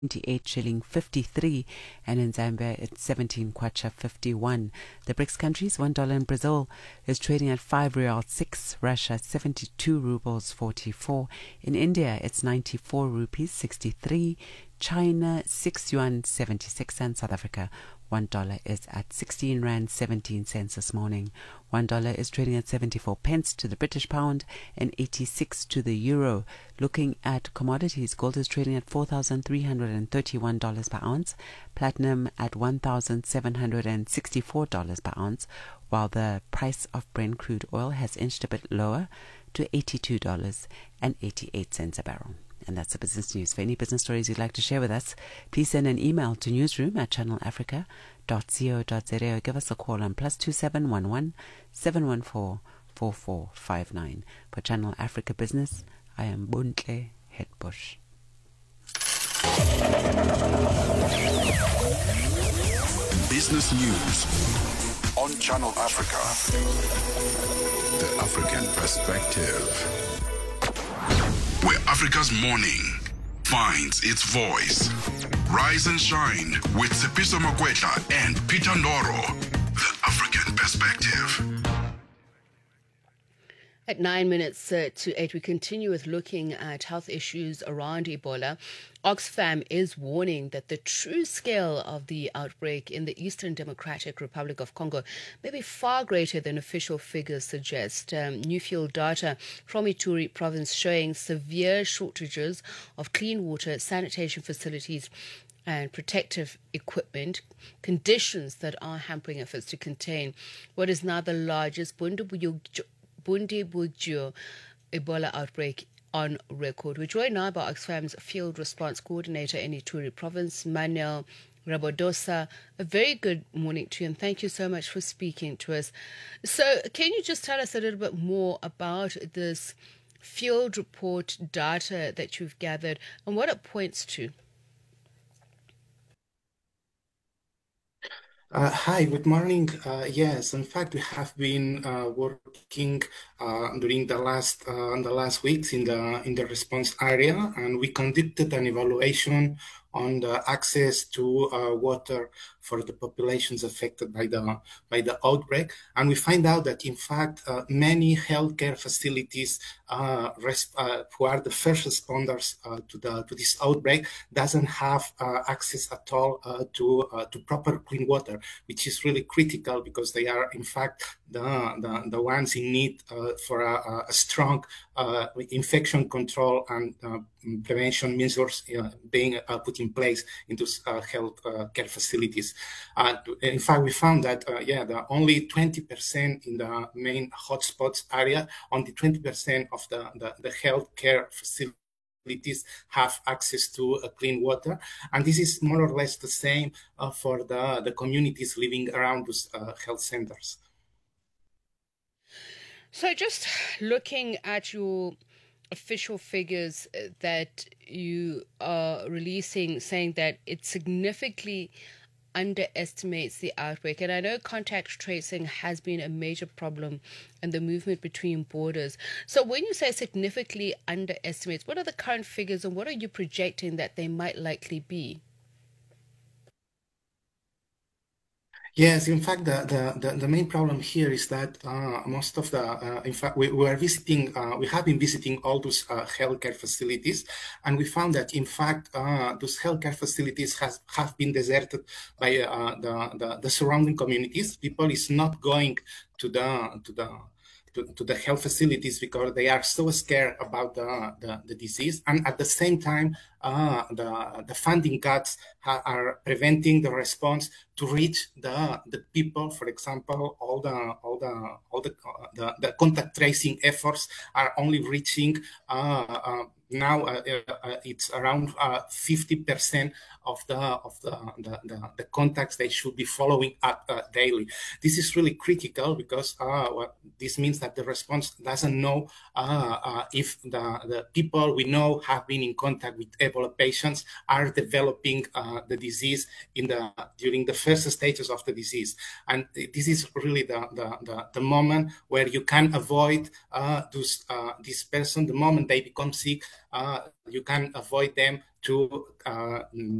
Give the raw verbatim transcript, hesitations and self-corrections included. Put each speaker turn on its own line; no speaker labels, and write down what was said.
twenty-eight shilling fifty-three, and in Zambia it's seventeen kwacha fifty-one. The BRICS countries, one dollar in Brazil is trading at five real six, Russia seventy-two rubles forty-four, in India it's ninety-four rupees sixty-three, China six yuan seventy-six, and South Africa one dollar is at sixteen rand seventeen cents this morning. One dollar is trading at seventy-four pence to the British pound and eighty-six to the euro. Looking at commodities, gold is trading at four thousand three hundred thirty-one dollars per ounce, platinum at one thousand seven hundred sixty-four dollars per ounce, while the price of Brent crude oil has inched a bit lower to eighty-two dollars and eighty-eight cents a barrel. And that's the business news. For any business stories you'd like to share with us, please send an email to newsroom at channel africa dot co dot za or give us a call on plus two seven one one seven one four four four five nine. For Channel Africa Business, I am Buntle Hetbush.
Business news on Channel Africa. The African perspective. Where Africa's morning finds its voice. Rise and shine with Tsepiso Makwetla and Peter Ndoro. The African perspective.
At nine minutes uh, to eight, we continue with looking at health issues around Ebola. Oxfam is warning that the true scale of the outbreak in the Eastern Democratic Republic of Congo may be far greater than official figures suggest. Um, Newfield data from Ituri province showing severe shortages of clean water, sanitation facilities, and protective equipment, conditions that are hampering efforts to contain what is now the largest Bundibugyo Bundibugyo Ebola outbreak on record. We're joined now by Oxfam's Field Response Coordinator in Ituri Province, Manuel Rabodosa. A very good morning to you, and thank you so much for speaking to us. So can you just tell us a little bit more about this field report data that you've gathered and what it points to?
Uh, hi, good morning. Uh, yes, in fact, we have been uh, working uh, during the last uh, the last weeks in the in the response area, and we conducted an evaluation on the access to uh, water for the populations affected by the by the outbreak, and we find out that in fact uh, many healthcare facilities uh, res- uh, who are the first responders uh, to the to this outbreak doesn't have uh, access at all uh, to uh, to proper clean water, which is really critical because they are in fact the the, the ones in need uh, for a, a strong uh, infection control and uh, prevention measures uh, being uh, put in place into uh, health uh, care facilities. Uh, in fact, we found that, uh, yeah, the only twenty percent in the main hotspots area, only twenty percent of the, the, the health care facilities have access to uh, clean water. And this is more or less the same uh, for the, the communities living around those uh, health centers.
So just looking at your official figures that you are releasing, saying that it significantly underestimates the outbreak. And I know contact tracing has been a major problem and the movement between borders. So when you say significantly underestimates, what are the current figures and what are you projecting that they might likely be?
Yes, in fact, the, the, the, the main problem here is that uh, most of the, uh, in fact, we, we are visiting, uh, we have been visiting all those uh, healthcare facilities, and we found that, in fact, uh, those healthcare facilities has, have been deserted by uh, the, the, the surrounding communities. People is not going to the, to the, To, to the health facilities because they are so scared about the, the, the disease. And at the same time, uh, the, the funding cuts ha- are preventing the response to reach the, the people. For example, all the all the all the, uh, the, the contact tracing efforts are only reaching uh, uh, now uh, uh, it's around uh, fifty percent of the of the, the, the, the contacts they should be following up uh, daily. This is really critical because uh, what this means that the response doesn't know uh, uh, if the, the people we know have been in contact with Ebola patients are developing uh, the disease in the during the first stages of the disease. And this is really the, the, the, the moment where you can avoid uh, those, uh, this person, the moment they become sick, uh, you can avoid them to uh,